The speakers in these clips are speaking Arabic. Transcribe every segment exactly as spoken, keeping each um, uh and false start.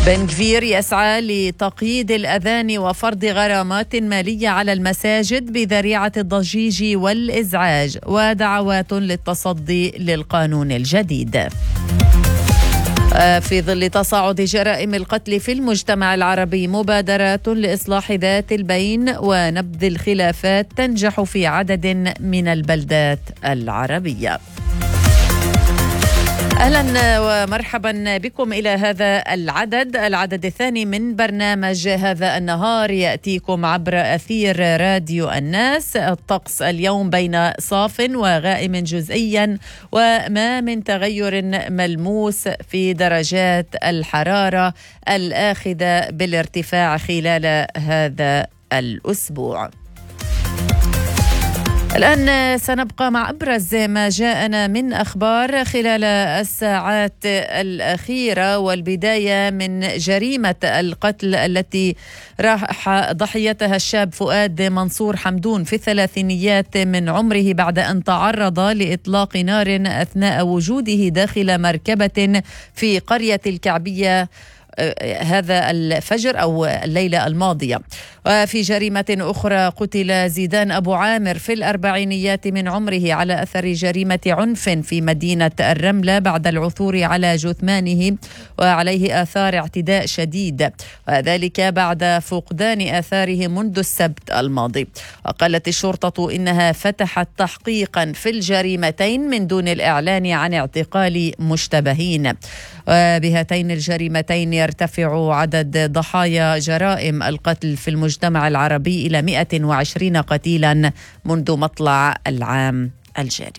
بن غفير يسعى لتقييد الأذان وفرض غرامات مالية على المساجد بذريعة الضجيج والإزعاج، ودعوات للتصدي للقانون الجديد. في ظل تصاعد جرائم القتل في المجتمع العربي، مبادرات لإصلاح ذات البين ونبذ الخلافات تنجح في عدد من البلدات العربية. أهلا ومرحبا بكم إلى هذا العدد العدد الثاني من برنامج هذا النهار، يأتيكم عبر أثير راديو الناس. الطقس اليوم بين صاف وغائم جزئيا، وما من تغير ملموس في درجات الحرارة الآخذة بالارتفاع خلال هذا الأسبوع. الآن سنبقى مع أبرز ما جاءنا من أخبار خلال الساعات الأخيرة، والبداية من جريمة القتل التي راح ضحيتها الشاب فؤاد منصور حمدون في الثلاثينيات من عمره بعد أن تعرض لإطلاق نار أثناء وجوده داخل مركبة في قرية الكعبية هذا الفجر أو الليلة الماضية. وفي جريمة أخرى قتل زيدان أبو عامر في الأربعينيات من عمره على أثر جريمة عنف في مدينة الرملة بعد العثور على جثمانه وعليه آثار اعتداء شديد، وذلك بعد فقدان آثاره منذ السبت الماضي. وقالت الشرطة إنها فتحت تحقيقا في الجريمتين من دون الإعلان عن اعتقال مشتبهين. وبهاتين الجريمتين يرتفع عدد ضحايا جرائم القتل في المجتمع العربي إلى مئة وعشرين قتيلا منذ مطلع العام الجاري.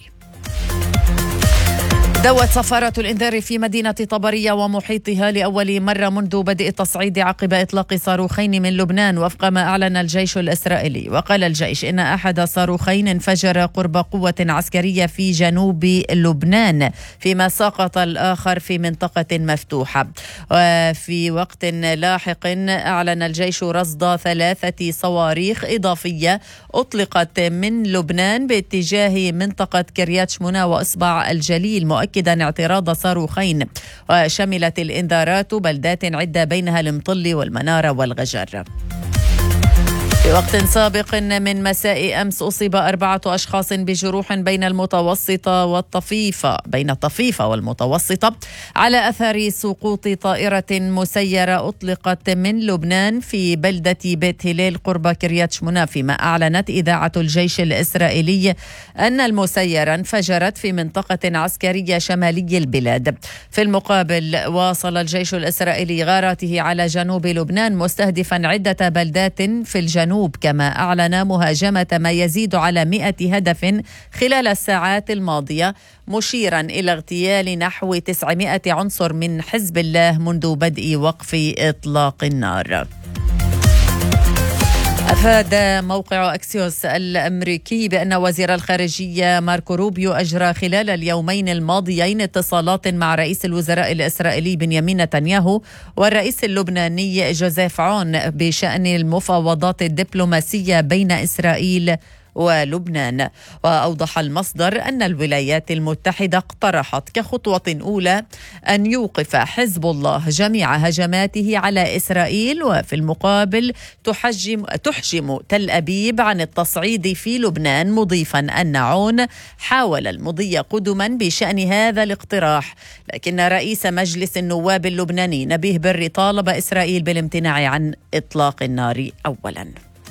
دوت سفارة الإنذار في مدينة طبرية ومحيطها لأول مرة منذ بدء التصعيد عقب إطلاق صاروخين من لبنان وفق ما أعلن الجيش الإسرائيلي. وقال الجيش إن أحد صاروخين انفجر قرب قوة عسكرية في جنوب لبنان، فيما سقط الآخر في منطقة مفتوحة. وفي وقت لاحق أعلن الجيش رصد ثلاثة صواريخ إضافية أطلقت من لبنان باتجاه منطقة كريات شمونة وإصبع الجليل، مؤكدا اعتراض صاروخين. وشملت الإنذارات بلدات عدة بينها المطل والمنارة والغجر. في وقت سابق من مساء أمس أصيب أربعة أشخاص بجروح بين المتوسطة والطفيفة بين الطفيفة والمتوسطة على أثر سقوط طائرة مسيرة أطلقت من لبنان في بلدة بيت هلال قرب كريات شمونة، فيما أعلنت إذاعة الجيش الإسرائيلي أن المسيرة انفجرت في منطقة عسكرية شمالي البلاد. في المقابل واصل الجيش الإسرائيلي غاراته على جنوب لبنان مستهدفا عدة بلدات في الجنوب، كما أعلن مهاجمة ما يزيد على مئة هدف خلال الساعات الماضية، مشيرا إلى اغتيال نحو تسعمئة عنصر من حزب الله منذ بدء وقف إطلاق النار. أفاد موقع أكسيوس الأمريكي بأن وزير الخارجية ماركو روبيو أجرى خلال اليومين الماضيين اتصالات مع رئيس الوزراء الإسرائيلي بنيامين نتنياهو والرئيس اللبناني جوزيف عون بشأن المفاوضات الدبلوماسية بين إسرائيل ولبنان. وأوضح المصدر أن الولايات المتحدة اقترحت كخطوة أولى أن يوقف حزب الله جميع هجماته على إسرائيل، وفي المقابل تحجم, تحجم تل أبيب عن التصعيد في لبنان، مضيفا أن عون حاول المضي قدما بشأن هذا الاقتراح، لكن رئيس مجلس النواب اللبناني نبيه بري طالب إسرائيل بالامتناع عن إطلاق النار أولا.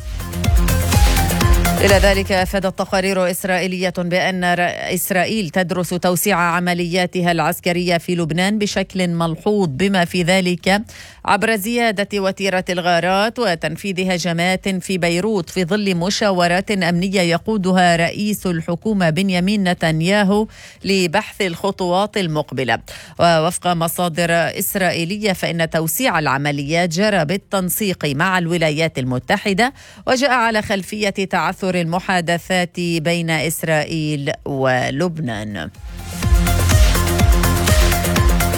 إلى ذلك أفادت تقارير إسرائيلية بأن إسرائيل تدرس توسيع عملياتها العسكرية في لبنان بشكل ملحوظ، بما في ذلك عبر زيادة وتيرة الغارات وتنفيذ هجمات في بيروت في ظل مشاورات أمنية يقودها رئيس الحكومة بنيامين نتنياهو لبحث الخطوات المقبلة. ووفق مصادر إسرائيلية فإن توسيع العمليات جرى بالتنسيق مع الولايات المتحدة، وجاء على خلفية تعثر المحادثات بين إسرائيل ولبنان.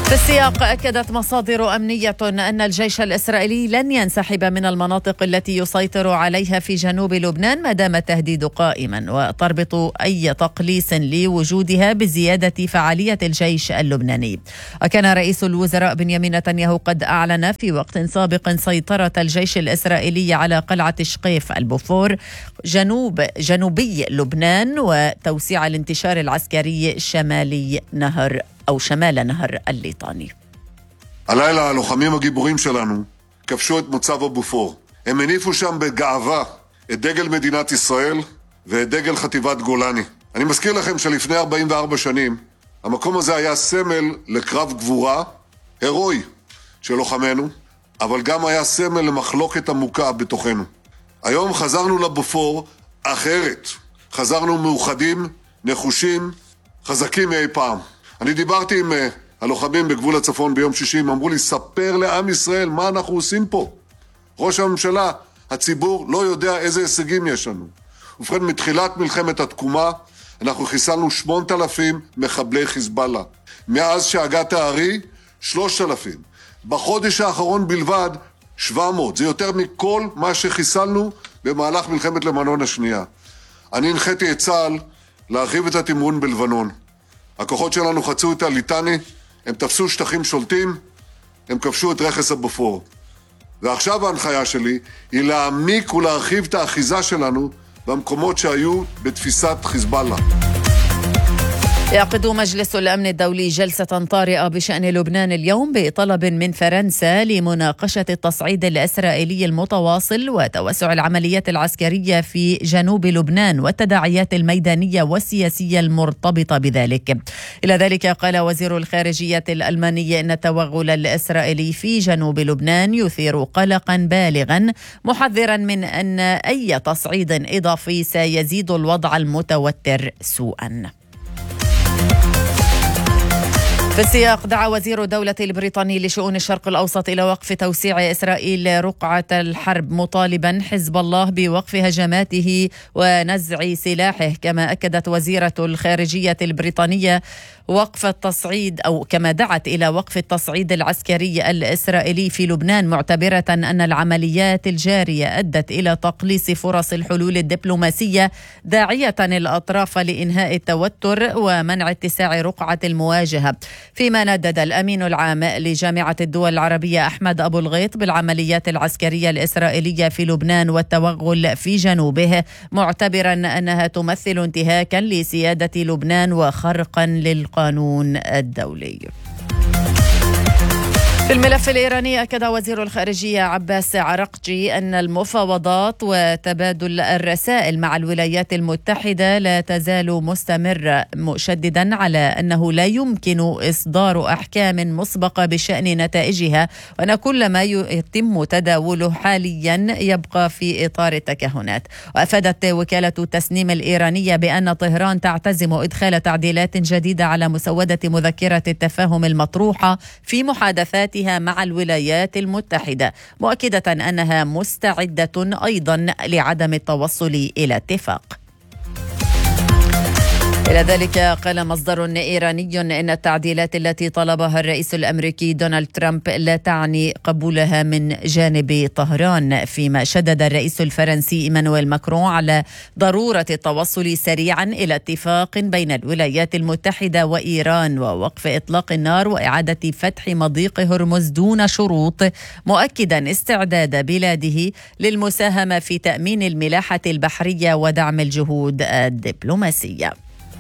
في السياق أكدت مصادر أمنية أن الجيش الإسرائيلي لن ينسحب من المناطق التي يسيطر عليها في جنوب لبنان ما دام التهديد قائما، وتربط أي تقليص لوجودها بزيادة فعالية الجيش اللبناني. وكان رئيس الوزراء بنيامين نتنياهو قد أعلن في وقت سابق سيطرة الجيش الإسرائيلي على قلعة شقيف البوفور جنوب جنوبي لبنان وتوسيع الانتشار العسكري شمالي نهر أو شمال نهر الليطاني. הלילה הלוחמים הגיבורים שלנו כבשו את מוצב הבופור. הם הניפו שם בגאווה את דגל מדינת ישראל ואת דגל חטיבת גולני. אני מזכיר לכם שלפני ארבעים וארבע שנים המקום הזה היה סמל לקרב גבורה הירואי של לוחמינו, אבל גם היה סמל למחלוקת עמוקה בתוכנו. היום חזרנו לבופור אחרת. חזרנו מאוחדים, נחושים, חזקים מאי פעם. אני דיברתי עם הלוחמים בגבול הצפון ביום שישי, הם אמרו לי, ספר לעם ישראל מה אנחנו עושים פה. ראש הממשלה, הציבור לא יודע איזה הישגים יש לנו. ובכן, מתחילת מלחמת התקומה, אנחנו חיסלנו שמונת אלפים מחבלי חיזבאללה. מאז שהגעת הארי, שלושת אלפים. בחודש האחרון בלבד, שבע מאות. זה יותר מכל מה שחיסלנו במהלך מלחמת לבנון השנייה. אני הנחיתי את צה"ל להרחיב את התמרון בלבנון. הכוחות שלנו חצו את הליטני, הם תפסו שטחים שולטים, הם כבשו את רכס הבופור. ועכשיו ההנחיה שלי היא להעמיק ולהרחיב את האחיזה שלנו במקומות שהיו בתפיסת חיזבאללה. يعقد مجلس الأمن الدولي جلسة طارئة بشأن لبنان اليوم بطلب من فرنسا لمناقشة التصعيد الإسرائيلي المتواصل وتوسع العمليات العسكرية في جنوب لبنان والتداعيات الميدانية والسياسية المرتبطة بذلك. إلى ذلك قال وزير الخارجية الألماني أن التوغل الإسرائيلي في جنوب لبنان يثير قلقا بالغا، محذرا من أن أي تصعيد إضافي سيزيد الوضع المتوتر سوءا. في السياق دعا وزير الدولة البريطاني لشؤون الشرق الأوسط إلى وقف توسيع إسرائيل رقعة الحرب، مطالبا حزب الله بوقف هجماته ونزع سلاحه. كما أكدت وزيرة الخارجية البريطانية وقف التصعيد أو كما دعت إلى وقف التصعيد العسكري الإسرائيلي في لبنان، معتبرة أن العمليات الجارية أدت إلى تقليص فرص الحلول الدبلوماسية، داعية الأطراف لإنهاء التوتر ومنع اتساع رقعة المواجهة. فيما ندد الأمين العام لجامعة الدول العربية أحمد أبو الغيط بالعمليات العسكرية الإسرائيلية في لبنان والتوغل في جنوبه، معتبرا أنها تمثل انتهاكا لسيادة لبنان وخرقا للقانون الدولي. في الملف الإيراني أكد وزير الخارجية عباس عرقجي أن المفاوضات وتبادل الرسائل مع الولايات المتحدة لا تزال مستمرة، مشددا على أنه لا يمكن إصدار أحكام مسبقة بشأن نتائجها، وأن كل ما يتم تداوله حاليا يبقى في إطار التكهنات. وأفادت وكالة تسنيم الإيرانية بأن طهران تعتزم إدخال تعديلات جديدة على مسودة مذكرة التفاهم المطروحة في محادثات مع الولايات المتحدة، مؤكدة أنها مستعدة أيضا لعدم التوصل إلى اتفاق. إلى ذلك قال مصدر إيراني إن التعديلات التي طلبها الرئيس الأمريكي دونالد ترامب لا تعني قبولها من جانب طهران، فيما شدد الرئيس الفرنسي إيمانويل ماكرون على ضرورة التوصل سريعا إلى اتفاق بين الولايات المتحدة وإيران ووقف إطلاق النار وإعادة فتح مضيق هرمز دون شروط، مؤكدا استعداد بلاده للمساهمة في تأمين الملاحة البحرية ودعم الجهود الدبلوماسية.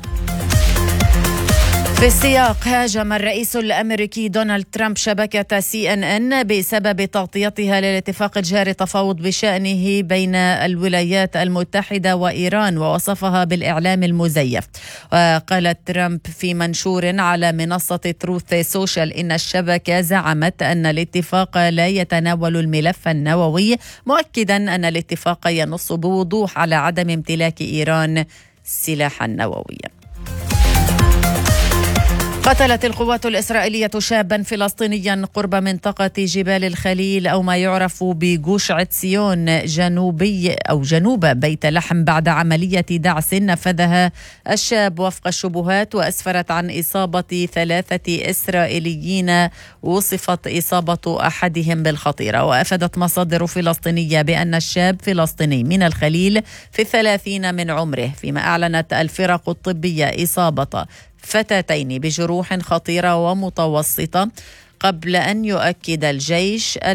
في السياق هاجم الرئيس الأمريكي دونالد ترامب شبكة سي إن إن بسبب تغطيتها للاتفاق الجاري تفاوض بشأنه بين الولايات المتحدة وإيران، ووصفها بالإعلام المزيف. وقال ترامب في منشور على منصة تروث سوشيال إن الشبكة زعمت أن الاتفاق لا يتناول الملف النووي، مؤكدا أن الاتفاق ينص بوضوح على عدم امتلاك إيران سلاحا نوويا. قتلت القوات الإسرائيلية شابا فلسطينيا قرب منطقة جبال الخليل أو ما يعرف بجوش عتسيون جنوبي أو جنوب بيت لحم بعد عملية دعس نفذها الشاب وفق الشبهات، وأسفرت عن إصابة ثلاثة إسرائيليين وصفت إصابة أحدهم بالخطيرة. وأفادت مصادر فلسطينية بأن الشاب فلسطيني من الخليل في الثلاثين من عمره، فيما أعلنت الفرق الطبية إصابة فتاتين بجروح خطيرة ومتوسطة، قبل أن يؤكد الجيش